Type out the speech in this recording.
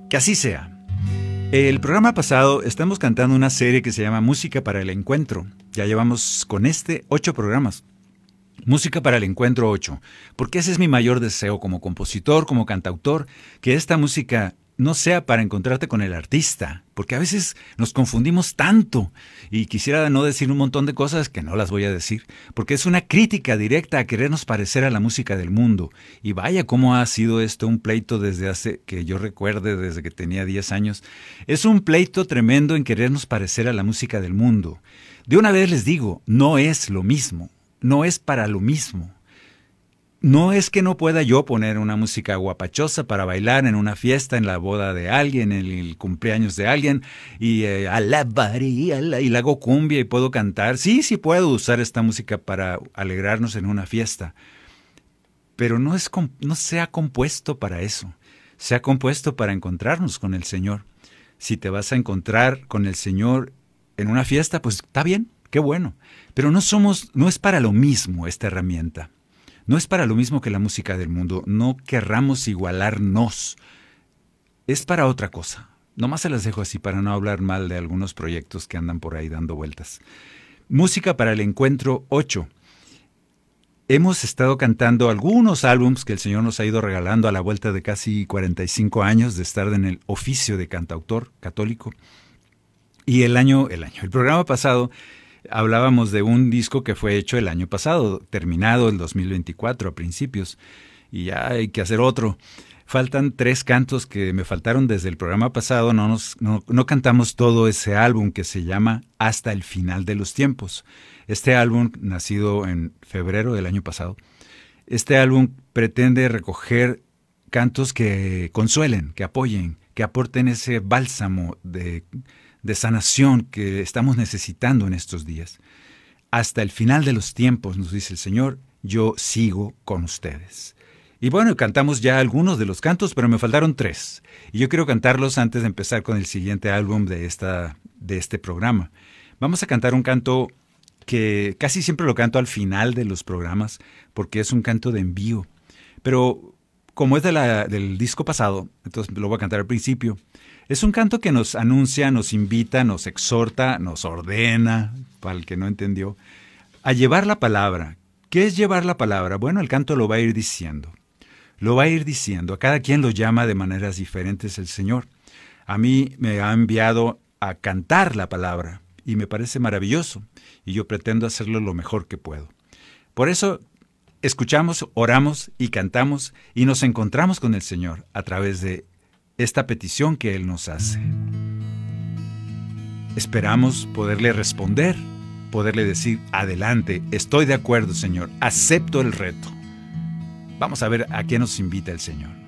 Que así sea. El programa pasado estamos cantando una serie que se llama Música para el Encuentro. Ya llevamos con 8 programas. Música para el Encuentro 8. Porque ese es mi mayor deseo como compositor, como cantautor, que esta música no sea para encontrarte con el artista, porque a veces nos confundimos tanto y quisiera no decir un montón de cosas que no las voy a decir, porque es una crítica directa a querernos parecer a la música del mundo. Y vaya cómo ha sido esto un pleito desde hace, que yo recuerde, desde que tenía 10 años. Es un pleito tremendo en querernos parecer a la música del mundo. De una vez les digo, no es lo mismo, no es para lo mismo. No es que no pueda yo poner una música guapachosa para bailar en una fiesta, en la boda de alguien, en el cumpleaños de alguien, y alabaría, y la hago cumbia y puedo cantar. Sí puedo usar esta música para alegrarnos en una fiesta. Pero no se ha compuesto para eso. Se ha compuesto para encontrarnos con el Señor. Si te vas a encontrar con el Señor en una fiesta, pues está bien, qué bueno. Pero no es para lo mismo esta herramienta. No es para lo mismo que la música del mundo. No querramos igualarnos. Es para otra cosa. Nomás se las dejo así para no hablar mal de algunos proyectos que andan por ahí dando vueltas. Música para el Encuentro 8. Hemos estado cantando algunos álbums que el Señor nos ha ido regalando a la vuelta de casi 45 años de estar en el oficio de cantautor católico. Y el programa pasado hablábamos de un disco que fue hecho el año pasado, terminado el 2024 a principios, y ya hay que hacer otro. Faltan 3 cantos que me faltaron desde el programa pasado, no cantamos todo ese álbum que se llama Hasta el Final de los Tiempos. Este álbum, nacido en febrero del año pasado, este álbum pretende recoger cantos que consuelen, que apoyen, que aporten ese bálsamo de sanación que estamos necesitando en estos días. Hasta el final de los tiempos, nos dice el Señor, yo sigo con ustedes. Y bueno, cantamos ya algunos de los cantos, pero me faltaron 3. Y yo quiero cantarlos antes de empezar con el siguiente álbum de este programa. Vamos a cantar un canto que casi siempre lo canto al final de los programas, porque es un canto de envío. Pero como es del disco pasado, entonces lo voy a cantar al principio. Es un canto que nos anuncia, nos invita, nos exhorta, nos ordena, para el que no entendió, a llevar la palabra. ¿Qué es llevar la palabra? Bueno, el canto lo va a ir diciendo. Lo va a ir diciendo. A cada quien lo llama de maneras diferentes el Señor. A mí me ha enviado a cantar la palabra y me parece maravilloso. Y yo pretendo hacerlo lo mejor que puedo. Por eso escuchamos, oramos y cantamos y nos encontramos con el Señor a través de esta petición que Él nos hace. Esperamos poderle responder, poderle decir, adelante, estoy de acuerdo, Señor, acepto el reto. Vamos a ver a qué nos invita el Señor.